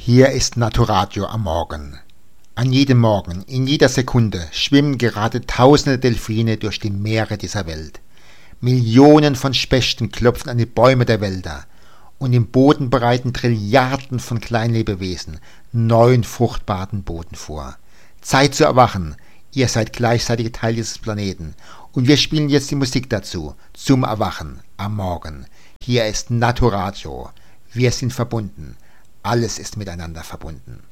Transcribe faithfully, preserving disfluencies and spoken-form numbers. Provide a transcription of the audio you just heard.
Hier ist Naturadio am Morgen. An jedem Morgen, in jeder Sekunde schwimmen gerade tausende Delfine durch die Meere dieser Welt. Millionen von Spechten klopfen an die Bäume der Wälder und im Boden bereiten Trilliarden von Kleinlebewesen neuen fruchtbaren Boden vor. Zeit zu erwachen, ihr seid gleichzeitig Teil dieses Planeten und wir spielen jetzt die Musik dazu, zum Erwachen am Morgen. Hier ist Naturadio, wir sind verbunden, alles ist miteinander verbunden.